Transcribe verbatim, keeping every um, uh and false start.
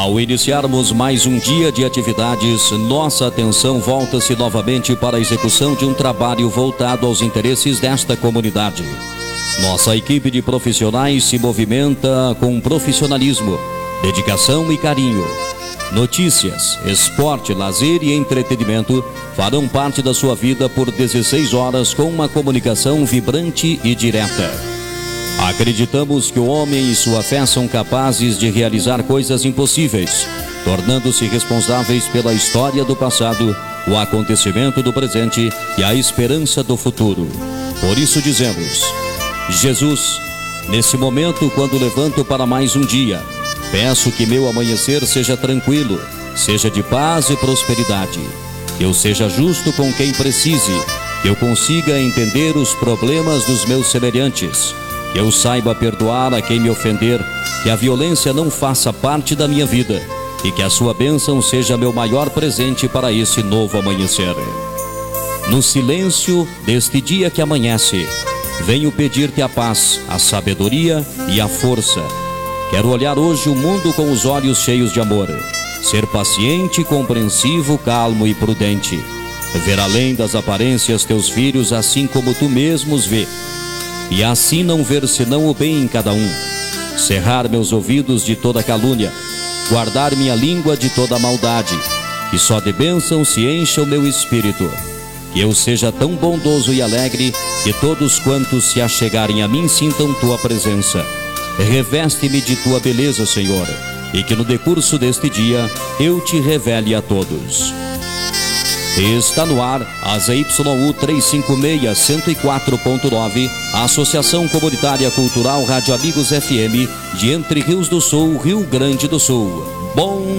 Ao iniciarmos mais um dia de atividades, nossa atenção volta-se novamente para a execução de um trabalho voltado aos interesses desta comunidade. Nossa equipe de profissionais se movimenta com profissionalismo, dedicação e carinho. Notícias, esporte, lazer e entretenimento farão parte da sua vida por dezesseis horas com uma comunicação vibrante e direta. Acreditamos que o homem e sua fé são capazes de realizar coisas impossíveis, tornando-se responsáveis pela história do passado, o acontecimento do presente e a esperança do futuro. Por isso dizemos: Jesus, nesse momento, quando levanto para mais um dia, peço que meu amanhecer seja tranquilo, seja de paz e prosperidade, que eu seja justo com quem precise, que eu consiga entender os problemas dos meus semelhantes, que eu saiba perdoar a quem me ofender, que a violência não faça parte da minha vida e que a sua bênção seja meu maior presente para esse novo amanhecer. No silêncio deste dia que amanhece, venho pedir-te a paz, a sabedoria e a força. Quero olhar hoje o mundo com os olhos cheios de amor, ser paciente, compreensivo, calmo e prudente, ver além das aparências teus filhos assim como tu mesmo os vê, e assim não ver senão o bem em cada um, cerrar meus ouvidos de toda calúnia, guardar minha língua de toda maldade, que só de bênção se encha o meu espírito, que eu seja tão bondoso e alegre que todos quantos se achegarem a mim sintam tua presença. Reveste-me de tua beleza, Senhor, e que no decurso deste dia eu te revele a todos. Está no ar a Z Y U trezentos e cinquenta e seis, cento e quatro ponto nove, Associação Comunitária Cultural Rádio Amigos F M de Entre Rios do Sul, Rio Grande do Sul. Bom